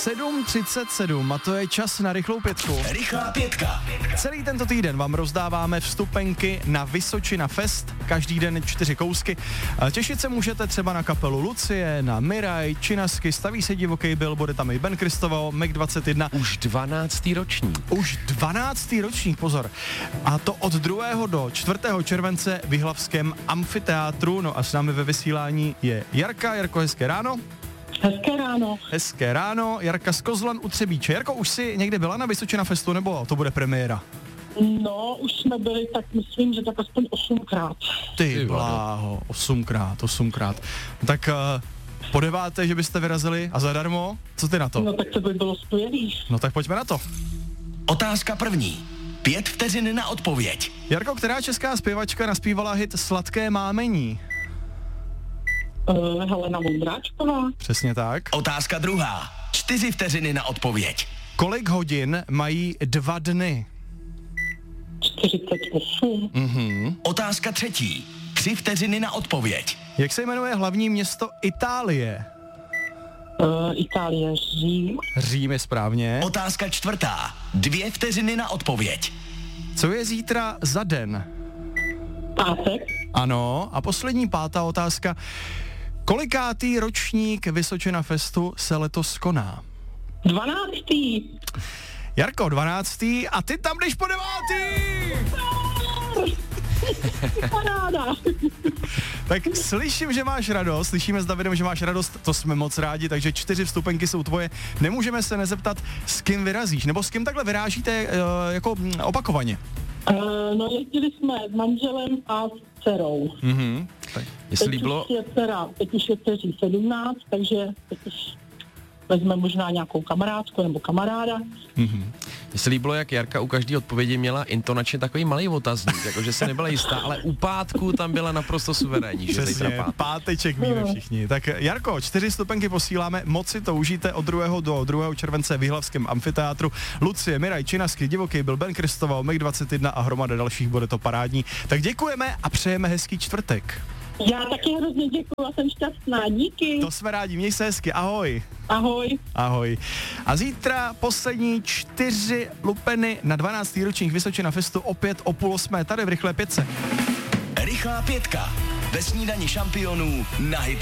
7:37 a to je čas na rychlou pětku. Rychlá pětka. Celý tento týden vám rozdáváme vstupenky na Vysočina Fest, každý den 4 kousky. Těšit se můžete třeba na kapelu Lucie, na Miraj, Činasky, Staví se divoký Bill, bude tam i Ben Kristoval, Meg 21. Už 12. ročník. Už 12. ročník, pozor. A to od 2. do 4. července v Jihlavském amfiteátru. No a s námi ve vysílání je Jarka. Jarko, hezké ráno. Hezké ráno. Hezké ráno, Jarka z Kozlan u Třebíče. Jarko, už jsi někde byla na Vysočina Festu, nebo to bude premiéra? No, už jsme byli, tak myslím, že tak aspoň 8krát. Ty bláho, 8krát. Tak po 9., že byste vyrazili a zadarmo? Co ty na to? No tak to by bylo skvělý. No tak pojďme na to. Otázka první. 5 vteřin na odpověď. Jarko, která česká zpěvačka naspívala hit Sladké mámení? Helena Vondráčková. Přesně tak. Otázka druhá. 4 vteřiny na odpověď. Kolik hodin mají 2 dny? 48. Otázka třetí. 3 vteřiny na odpověď. Jak se jmenuje hlavní město Itálie? Itálie, Řím. Řím je správně. Otázka čtvrtá. 2 vteřiny na odpověď. Co je zítra za den? Pátek. Ano. A poslední 5. otázka. Kolikátý ročník Vysočina Festu se letos koná? 12. Jarko, 12. a ty tam jdeš po 9. Paráda. Tak slyším, že máš radost, slyšíme s Davidem, že máš radost, to jsme moc rádi, takže 4 vstupenky jsou tvoje. Nemůžeme se nezeptat, s kým vyrazíš, nebo s kým takhle vyrážíte jako opakovaně? No jezdili jsme s manželem a s dcerou. Tak. Teď už je dceří 17, takže teď už vezme možná nějakou kamarádku nebo kamaráda. Mně se líbilo, jak Jarka u každé odpovědi měla intonačně takový malý otazník, jakože se nebyla jistá, ale u pátku tam byla naprosto suverénní, že zítra páteček víme všichni. Tak Jarko, 4 vstupenky posíláme, moc si to užijte od 2. do 2. července v Jihlavském amfiteátru. Lucie, Miraj, Činasky, Divoký Bill, Ben Kristoval, Meg 21 a hromada dalších, bude to parádní. Tak děkujeme a přejeme hezký čtvrtek. Já taky hrozně děkuju a jsem šťastná, díky. To jsme rádi, měj se hezky, ahoj. Ahoj. Ahoj. A zítra poslední 4 lupeny na 12. ročník Vysočina Festu opět o 7:30 tady v Rychlé pětce. Rychlá pětka. Ve snídani šampionů na Hit